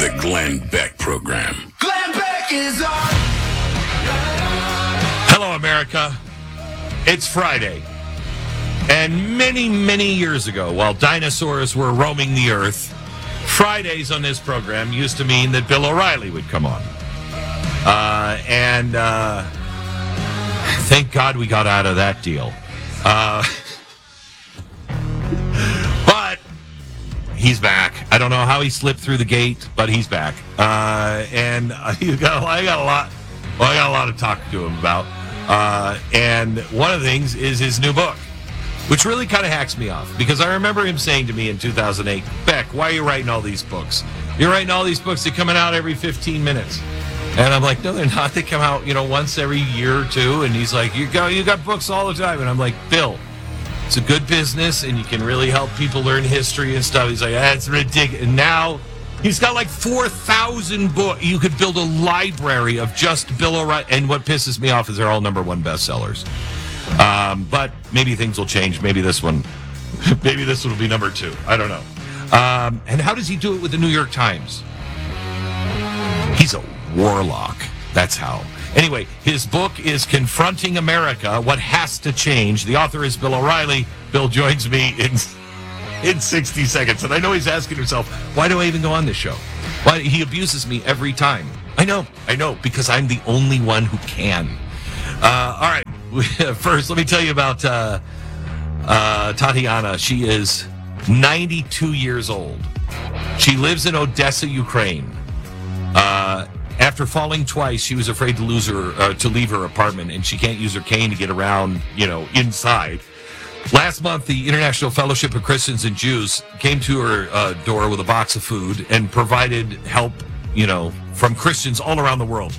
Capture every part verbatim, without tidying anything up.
The Glenn Beck Program. Glenn Beck is on. Hello, America. It's Friday. And many, many years ago, while dinosaurs were roaming the earth, Fridays on this program used to mean that Bill O'Reilly would come on. Uh, and uh, thank God we got out of that deal. Uh, but he's back. I don't know how he slipped through the gate, but he's back. Uh, and I got, I got a lot. Well, I got a lot to talk to him about. Uh, and one of the things is his new book, which really kind of hacks me off, because I remember him saying to me in two thousand eight, Beck, why are you writing all these books? You're writing all these books that coming out every fifteen minutes. And I'm like, no, they're not. They come out, you know, once every year or two. And he's like, you got, you got books all the time. And I'm like, Bill, it's a good business, and you can really help people learn history and stuff. He's like, that's ridiculous. And now he's got like four thousand books. You could build a library of just Bill O'Reilly. And what pisses me off is they're all number one bestsellers. Um, but maybe things will change. Maybe this one, maybe this one will be number two. I don't know. Um, and how does he do it with the New York Times? He's a warlock. That's how. Anyway, his book is Confronting America, What Has to Change. The author is Bill O'Reilly. Bill joins me in in sixty seconds. And I know he's asking himself, why do I even go on this show? Why he abuses me every time. I know, I know, because I'm the only one who can. Uh, all right. First, let me tell you about uh, uh, Tatiana. She is ninety-two years old. She lives in Odessa, Ukraine. Uh, after falling twice, she was afraid to lose her, uh, to leave her apartment, and she can't use her cane to get around, you know, inside. Last month, the International Fellowship of Christians and Jews came to her uh, door with a box of food and provided help, you know, from Christians all around the world.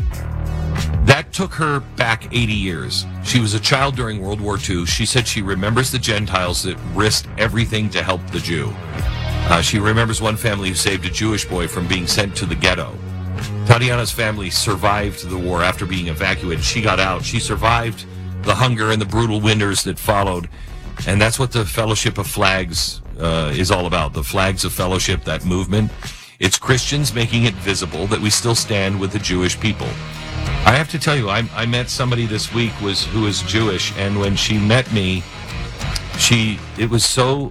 That took her back eighty years. She was a child during World War Two. She said she remembers the Gentiles that risked everything to help the Jew. Uh, she remembers one family who saved a Jewish boy from being sent to the ghetto. Tatiana's family survived the war after being evacuated. She got out. She survived the hunger and the brutal winters that followed. And that's what the Fellowship of Flags uh, is all about. The Flags of Fellowship, that movement. It's Christians making it visible that we still stand with the Jewish people. I have to tell you, I, I met somebody this week was who was Jewish, and when she met me, she it was so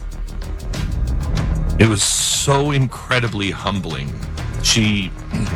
it was so incredibly humbling. She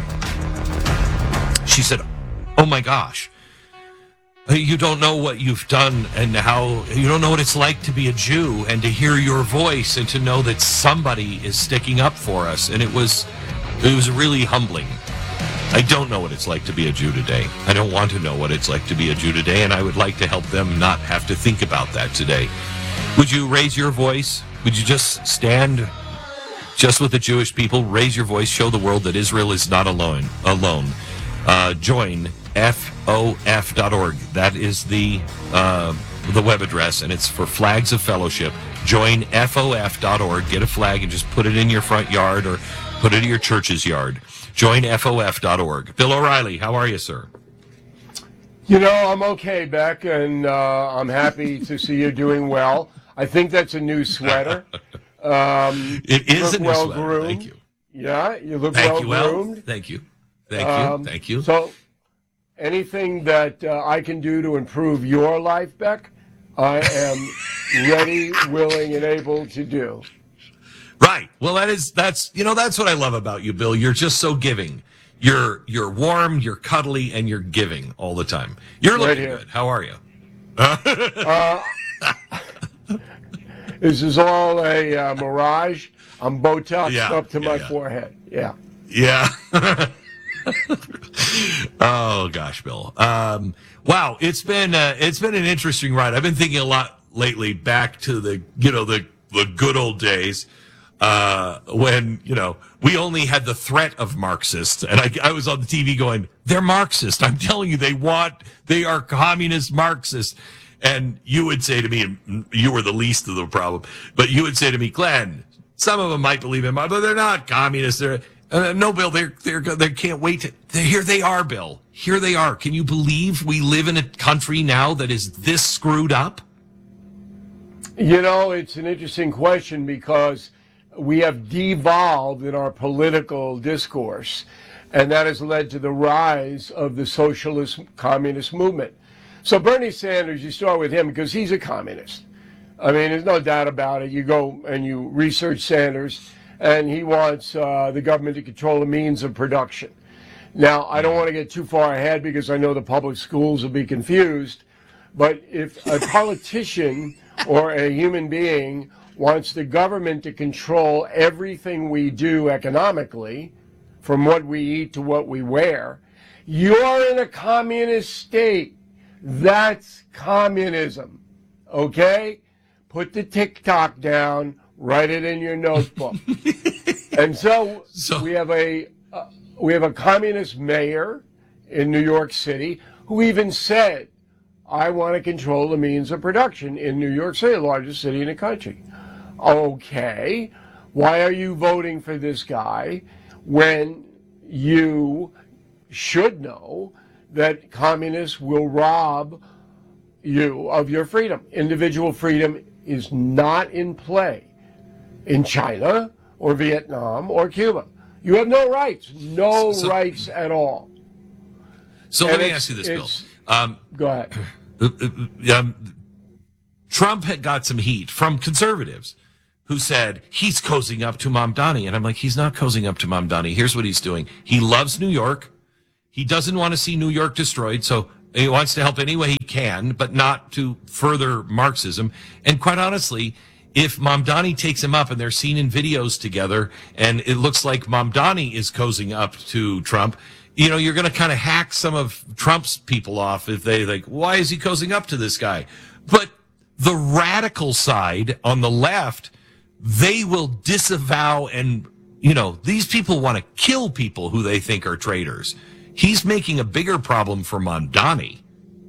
she said, "Oh my gosh, you don't know what you've done, and how you don't know what it's like to be a Jew, and to hear your voice, and to know that somebody is sticking up for us." And it was it was really humbling. I don't know what it's like to be a Jew today. I don't want to know what it's like to be a Jew today, and I would like to help them not have to think about that today. Would you raise your voice? Would you just stand just with the Jewish people? Raise your voice. Show the world that Israel is not alone. Alone. Uh, join F O F dot org. That is the uh, the web address, and it's for Flags of Fellowship. Join F O F dot org. Get a flag and just put it in your front yard or put it in your church's yard. Join F O F dot org. Bill O'Reilly, how are you, sir? You know, I'm okay, Beck, and uh, I'm happy to see you doing well. I think that's a new sweater. Um, it is a new well sweater. Groomed. Thank you. Yeah, you look Thank well you, well. groomed. Thank you. Thank you. Um, Thank you. So, anything that uh, I can do to improve your life, Beck, I am ready, willing, and able to do. Right. Well, that is, that's, you know, that's what I love about you, Bill. You're just so giving. You're, you're warm, you're cuddly, and you're giving all the time. You're looking Right good. How are you? uh, this is all a uh, mirage. I'm Botoxed Yeah, up to yeah, my yeah. forehead. Yeah. Yeah. Oh gosh, Bill. Um, wow, it's been uh, it's been an interesting ride. I've been thinking a lot lately back to the you know the the good old days uh, when you know we only had the threat of Marxists, and I, I was on the T V going, "They're Marxist. I'm telling you, they want they are communist Marxists." And you would say to me, and you were the least of the problem, but you would say to me, Glenn, some of them might believe in Marx, but they're not communists. They're Uh, no, Bill, they're, they're, they can't wait. To, they're, here they are, Bill. Here they are. Can you believe we live in a country now that is this screwed up? You know, it's an interesting question because we have devolved in our political discourse, and that has led to the rise of the socialist communist movement. So Bernie Sanders, you start with him because he's a communist. I mean, there's no doubt about it. You go and you research Sanders, and he wants uh, the government to control the means of production. Now, I don't want to get too far ahead because I know the public schools will be confused, but if a politician or a human being wants the government to control everything we do economically, from what we eat to what we wear, you're in a communist state. That's communism, okay? Put the TikTok down, write it in your notebook. And so, so we have a uh, we have a communist mayor in New York City who even said, I want to control the means of production in New York City, the largest city in the country. Okay, why are you voting for this guy when you should know that communists will rob you of your freedom? Individual freedom is not in play in China or Vietnam or Cuba. You have no rights, no so, rights at all. So and let me ask you this, Bill. Um, go ahead. Um, Trump had got some heat from conservatives who said he's cozying up to Mamdani. And I'm like, he's not cozying up to Mamdani. Here's what he's doing. He loves New York. He doesn't want to see New York destroyed. So he wants to help any way he can, but not to further Marxism. And quite honestly, if Mamdani takes him up and they're seen in videos together and it looks like Mamdani is cozying up to Trump, you know, you're going to kind of hack some of Trump's people off if they like, why is he cozying up to this guy? But the radical side on the left, they will disavow and, you know, these people want to kill people who they think are traitors. He's making a bigger problem for Mamdani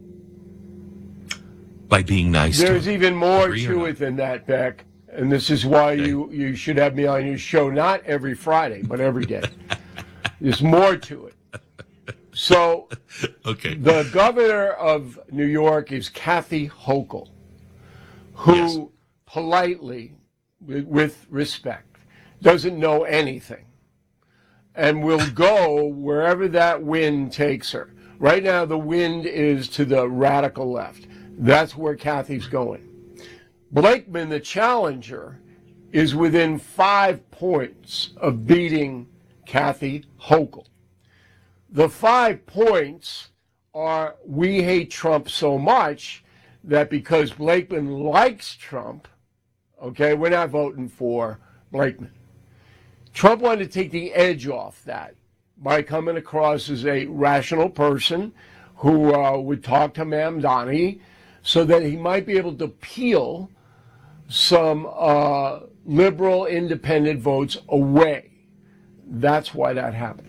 by being nice to him. There's even more Agree or to not? it than that, Beck. And this is why Okay. you, you should have me on your show, not every Friday, but every day. There's more to it. So Okay. the governor of New York is Kathy Hochul, who Yes. politely, with, with respect, doesn't know anything and will go wherever that wind takes her. Right now, the wind is to the radical left. That's where Kathy's going. Blakeman, the challenger, is within five points of beating Kathy Hochul. The five points are we hate Trump so much that because Blakeman likes Trump, okay, we're not voting for Blakeman. Trump wanted to take the edge off that by coming across as a rational person who uh, would talk to Mamdani so that he might be able to peel some uh, liberal independent votes away. That's why that happened.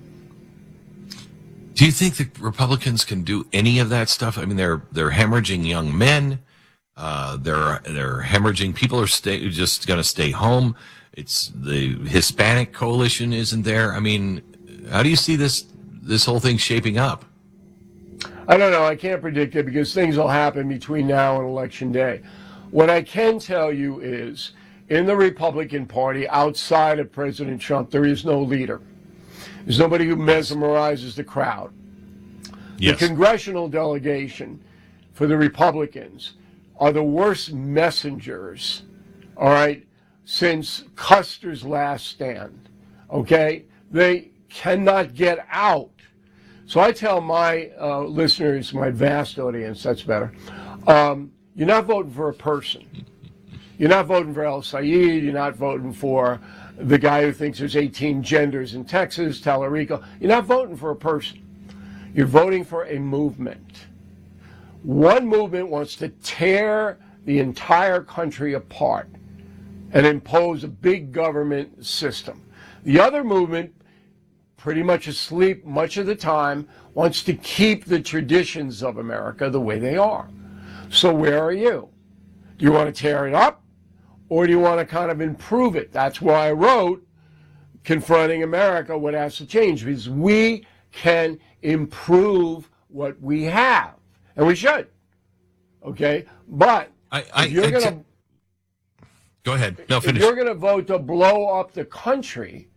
Do you think the Republicans can do any of that stuff? I mean, they're they're hemorrhaging young men. Uh, they're they're hemorrhaging. People are stay, just going to stay home. It's the Hispanic coalition isn't there. I mean, how do you see this this whole thing shaping up? I don't know. I can't predict it because things will happen between now and Election Day. What I can tell you is, in the Republican Party, outside of President Trump, there is no leader. There's nobody who mesmerizes the crowd. Yes. The congressional delegation for the Republicans are the worst messengers, all right, since Custer's last stand, okay? They cannot get out. So I tell my uh, listeners, my vast audience, that's better, um, you're not voting for a person. You're not voting for El Sayed. You're not voting for the guy who thinks there's eighteen genders in Texas, Tallarico. You're not voting for a person. You're voting for a movement. One movement wants to tear the entire country apart and impose a big government system. The other movement, pretty much asleep much of the time, wants to keep the traditions of America the way they are. So where are you? Do you want to tear it up? Or do you want to kind of improve it? That's why I wrote Confronting America, What Has to Change, because we can improve what we have, and we should. Okay? But I, I, if you're I going t- to... Go ahead. No, If finish. you're going to vote to blow up the country,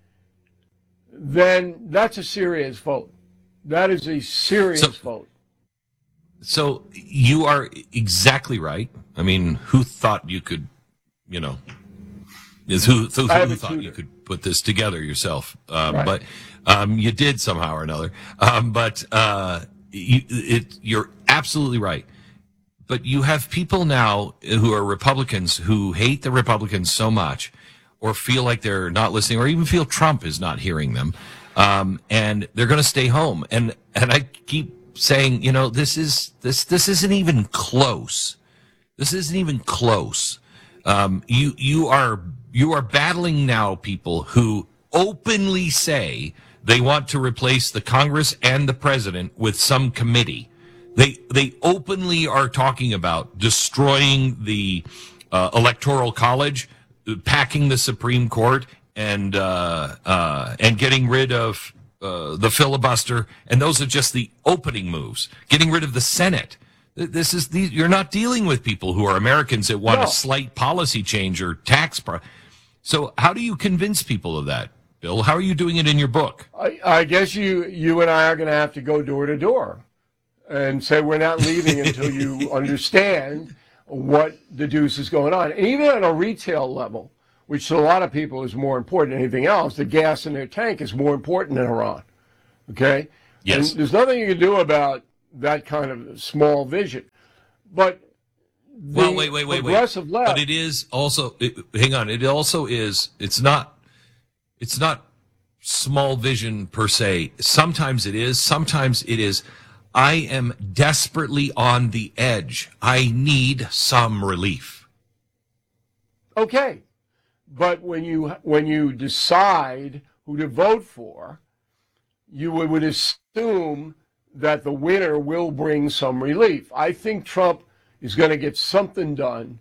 then that's a serious vote. That is a serious So- vote. So you are exactly right. I mean, who thought you could, you know, is who, who, I have who a thought tutor. you could put this together yourself? Um, Right. But um, you did somehow or another. Um, but uh, you, it, you're absolutely right. But you have people now who are Republicans who hate the Republicans so much, or feel like they're not listening, or even feel Trump is not hearing them, um, and they're going to stay home. And and I keep saying, you know, this is this this isn't even close. This isn't even close. Um, you you are you are battling now people who openly say they want to replace the Congress and the president with some committee. They they openly are talking about destroying the uh, Electoral College, packing the Supreme Court, and uh, uh, and getting rid of uh, the filibuster. And those are just the opening moves. Getting rid of the Senate. This is the, you're not dealing with people who are Americans that want No. a slight policy change or tax. Pro- so how do you convince people of that, Bill? How are you doing it in your book? I, I guess you you and I are going to have to go door to door and say we're not leaving until you understand what the deuce is going on. And even on a retail level, which to a lot of people is more important than anything else, the gas in their tank is more important than Iran. Okay? Yes. And there's nothing you can do about that kind of small vision. But the Well, wait, wait, wait, wait. progressive left, But it is also. It, hang on. It also is. It's not. It's not small vision per se. Sometimes it is. Sometimes it is. I am desperately on the edge. I need some relief. okay. But when you when you decide who to vote for, you would, would assume that the winner will bring some relief. I think Trump is going to get something done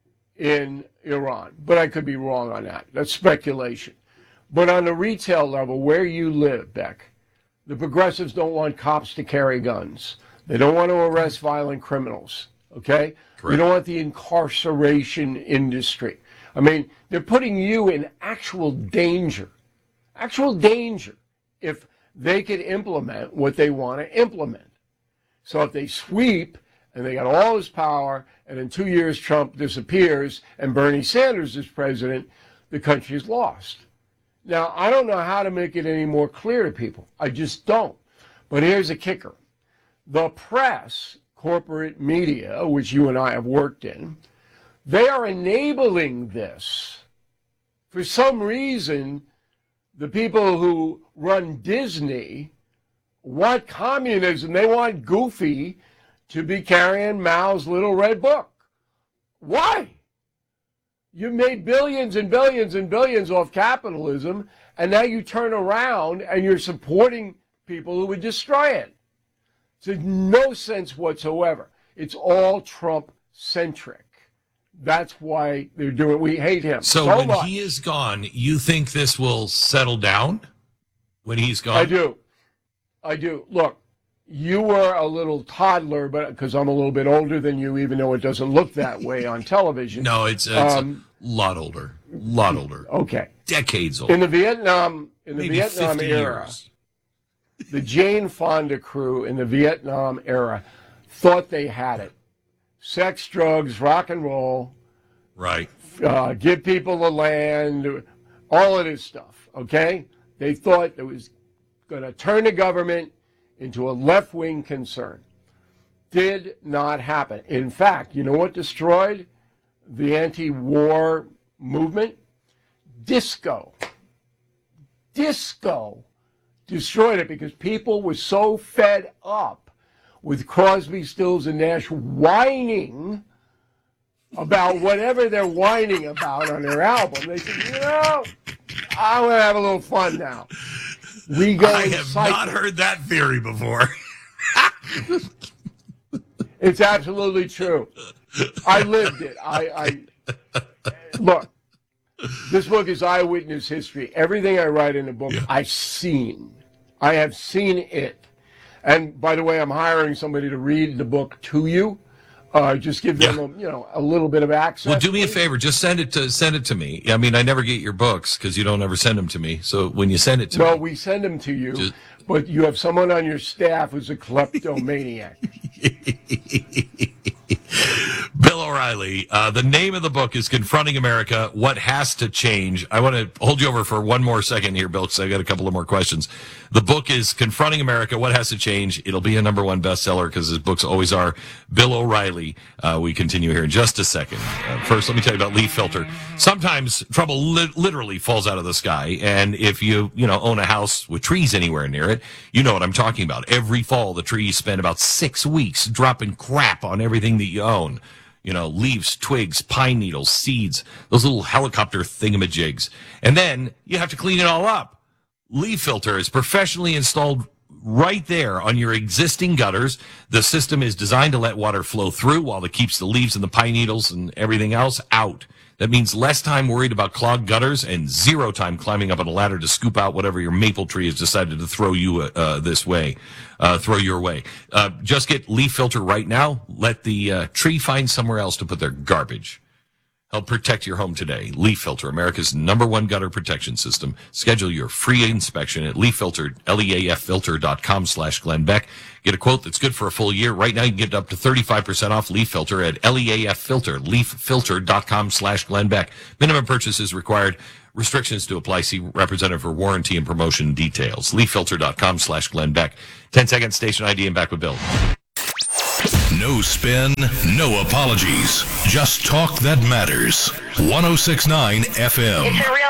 in Iran, but I could be wrong on that. That's speculation. But on the retail level, where you live, Beck, the progressives don't want cops to carry guns. They don't want to arrest violent criminals, okay? Correct. You don't want the incarceration industry. I mean, they're putting you in actual danger, actual danger, if they could implement what they want to implement. So if they sweep and they got all this power, and in two years Trump disappears and Bernie Sanders is president, the country's lost. Now, I don't know how to make it any more clear to people. I just don't. But here's a kicker. The press, corporate media, which you and I have worked in, they are enabling this. For some reason, the people who run Disney want communism. They want Goofy to be carrying Mao's little red book. Why? You made billions and billions and billions off capitalism, and now you turn around and you're supporting people who would destroy it. It's no sense whatsoever. It's all Trump-centric. That's why they're doing. We hate him So, so when much. he is gone, you think this will settle down? When he's gone, I do. I do. Look, you were a little toddler, but because I'm a little bit older than you, even though it doesn't look that way on television. No, it's, it's Um, a lot older. Lot older. Okay. Decades older. In the Vietnam, in the Maybe Vietnam fifty era, years. the Jane Fonda crew in the Vietnam era thought they had it. Sex, drugs, rock and roll, Right. uh, give people the land, all of this stuff, okay? They thought it was going to turn the government into a left-wing concern. Did not happen. In fact, you know what destroyed the anti-war movement? Disco. Disco destroyed it because people were so fed up with Crosby, Stills, and Nash whining about whatever they're whining about on their album. They said, you know, I want to have a little fun now. We go I in have cycles. not heard that theory before. It's absolutely true. I lived it. I, I look. This book is eyewitness history. Everything I write in the book, Yeah. I've seen. I have seen it. And by the way, I'm hiring somebody to read the book to you. Uh, just give them, Yeah. a, you know, a little bit of access. Well, do me a please. favor. Just send it to send it to me. I mean, I never get your books because you don't ever send them to me. So when you send it to No, me, we send them to you, Just- but you have someone on your staff who's a kleptomaniac. Bill O'Reilly. Uh, the name of the book is Confronting America, What Has to Change. I want to hold you over for one more second here, Bill, because I've got a couple of more questions. The book is Confronting America, What Has to Change. It'll be a number one bestseller because his books always are. Bill O'Reilly. Uh, we continue here in just a second. Uh, first, let me tell you about Leaf Filter. Sometimes trouble li- literally falls out of the sky, and if you, you know, own a house with trees anywhere near it, you know what I'm talking about. Every fall, the trees spend about six weeks dropping crap on everything that you own. You know, leaves, twigs, pine needles, seeds, those little helicopter thingamajigs. And then you have to clean it all up. Leaf Filter is professionally installed right there on your existing gutters. The system is designed to let water flow through while it keeps the leaves and the pine needles and everything else out. That means less time worried about clogged gutters and zero time climbing up on a ladder to scoop out whatever your maple tree has decided to throw you uh, this way, uh, throw your way. Uh, just get Leaf Filter right now. Let the uh, tree find somewhere else to put their garbage. Help protect your home today. Leaf Filter, America's number one gutter protection system. Schedule your free inspection at Leaf Filter, L E A F filter dot com slash Glenn Beck. Get a quote that's good for a full year. Right now, you can get up to thirty-five percent off Leaf Filter at L E A F filter, leaf filter dot com slash Glenn Beck. Minimum purchase is required. Restrictions to apply. See representative for warranty and promotion details. leaf filter dot com slash Glenn Beck. ten second station I D and back with Bill. No spin, no apologies. Just talk that matters. one oh six point nine F M. It's a real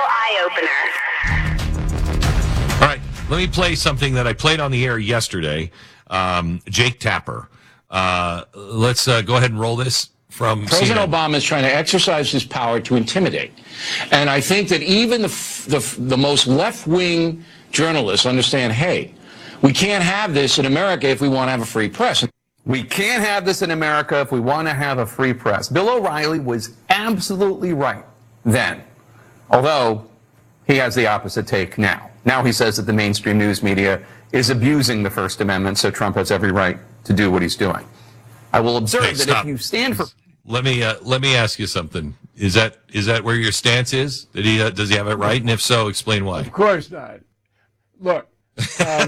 eye-opener. All right, let me play something that I played on the air yesterday. Um, Jake Tapper. Uh, let's uh, go ahead and roll this from President C N N. Obama is trying to exercise his power to intimidate. And I think that even the, f- the, f- the most left-wing journalists understand, hey, we can't have this in America if we want to have a free press. We can't have this in America if we want to have a free press. Bill O'Reilly was absolutely right then, although he has the opposite take now. Now he says that the mainstream news media is abusing the First Amendment, so Trump has every right to do what he's doing. I will observe Hey, that stop. if you stand for... Let me uh, let me ask you something. Is that is that where your stance is? Did he uh, does he have it right? And if so, explain why. Of course not. Look, um,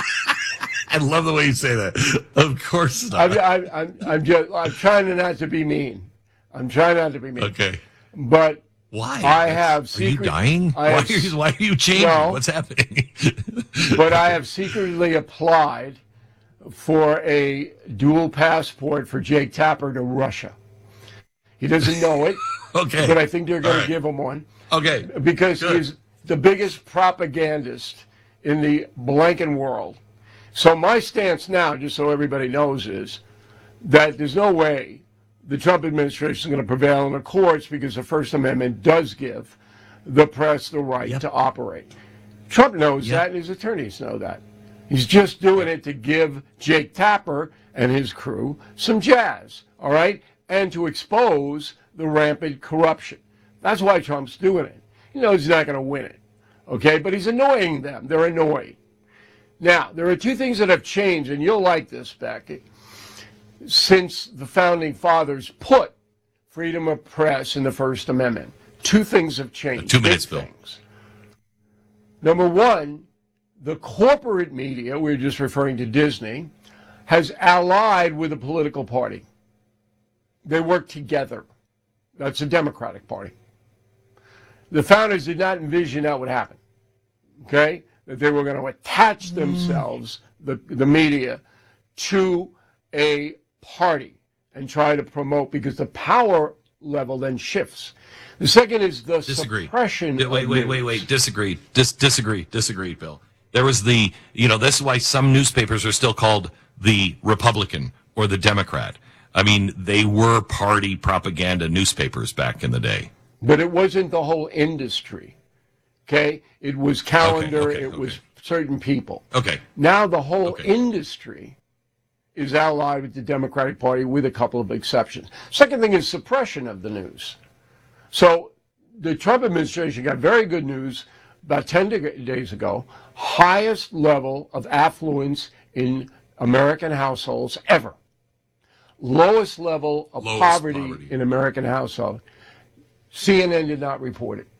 I love the way you say that. Of course not. I'm, I'm, I'm, I'm just I'm trying not to be mean. I'm trying not to be mean. Okay. But Why? I That's- have Are secret- you dying? I why, have are you, why are you changing? No. What's happening? but I have secretly applied for a dual passport for Jake Tapper to Russia. He doesn't know it, Okay. but I think they're going All to right. give him one Okay. because Good. he's the biggest propagandist in the blanking world. So my stance now, just so everybody knows, is that there's no way the Trump administration is going to prevail in the courts because the First Amendment does give the press the right Yep. to operate. Trump knows Yep. that, and his attorneys know that. He's just doing it to give Jake Tapper and his crew some jazz, all right, and to expose the rampant corruption. That's why Trump's doing it. He knows he's not going to win it, okay, but he's annoying them. They're annoyed. Now, there are two things that have changed, and you'll like this, Becky, since the Founding Fathers put freedom of press in the First Amendment. Two things have changed. Two minutes, big Bill. things. Number one, the corporate media, we we're just referring to Disney, has allied with a political party. They work together. That's the Democratic Party. The founders did not envision that would happen. Okay? That they were going to attach themselves, the, the media, to a party and try to promote, because the power level then shifts. The second is the Disagree. suppression Wait, wait, of wait, news. wait, wait. Disagree. Dis- disagree. Disagree, Bill. There was the, you know, this is why some newspapers are still called the Republican or the Democrat. I mean, they were party propaganda newspapers back in the day. But it wasn't the whole industry. Okay? It was calendar, okay, it okay. was certain people. Okay. Now the whole Okay. industry is allied with the Democratic Party with a couple of exceptions. Second thing is suppression of the news. So the Trump administration got very good news about ten days ago, highest level of affluence in American households ever. lowest level of Lowest poverty, poverty. in American household. C N N did not report it.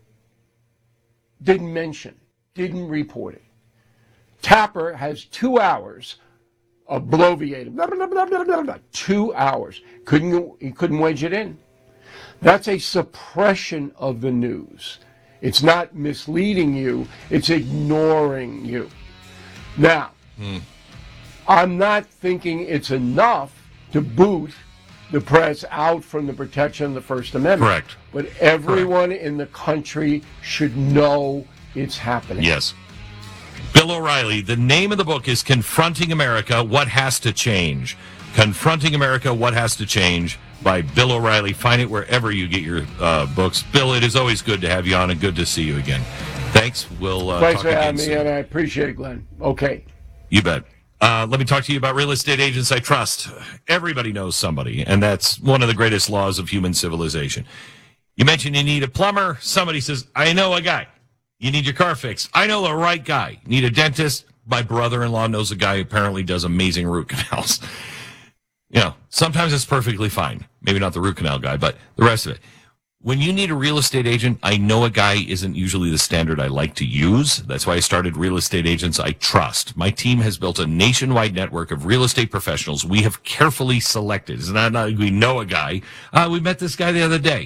Didn't mention. Didn't report it. Tapper has two hours of bloviating. Blah, blah, blah, blah, blah, blah. Two hours. Couldn't he couldn't wedge it in. That's a suppression of the news. It's not misleading you. It's ignoring you. Now, Hmm. I'm not thinking it's enough to boot the press out from the protection of the First Amendment. Correct. But everyone in the country should know it's happening. Yes. Bill O'Reilly, the name of the book is Confronting America, What Has to Change. Confronting America, What Has to Change by Bill O'Reilly. Find it wherever you get your uh, books. Bill, it is always good to have you on and good to see you again. Thanks. We'll uh, Thanks talk for again having me, soon. and I appreciate it, Glenn. Okay. You bet. Uh, let me talk to you about real estate agents I trust. Everybody knows somebody, and that's one of the greatest laws of human civilization. You mentioned you need a plumber. Somebody says, I know a guy. You need your car fixed. I know the right guy. Need a dentist. My brother-in-law knows a guy who apparently does amazing root canals. You know, sometimes it's perfectly fine. Maybe not the root canal guy, but the rest of it. When you need a real estate agent, I know a guy isn't usually the standard I like to use. That's why I started Real Estate Agents I Trust. My team has built a nationwide network of real estate professionals we have carefully selected. It's not like we know a guy. Uh, we met this guy the other day.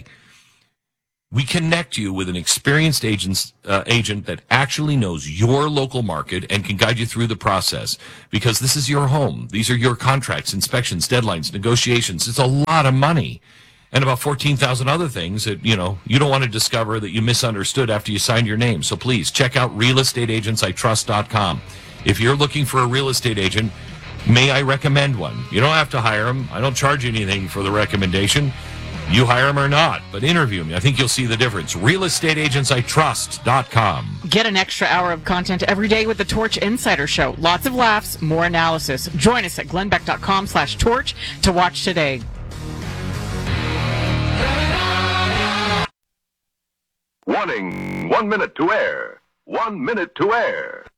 We connect you with an experienced agent, uh, agent that actually knows your local market and can guide you through the process, because this is your home. These are your contracts, inspections, deadlines, negotiations. It's a lot of money. And about fourteen thousand other things that, you know, you don't want to discover that you misunderstood after you signed your name. So please check out real estate agents I trust dot com. If you're looking for a real estate agent, may I recommend one? You don't have to hire them. I don't charge anything for the recommendation. You hire them or not, but interview me. I think you'll see the difference. real estate agents I trust dot com. Get an extra hour of content every day with the Torch Insider Show. Lots of laughs, more analysis. Join us at glenn beck dot com slash torch to watch today. Warning, one minute to air. One minute to air.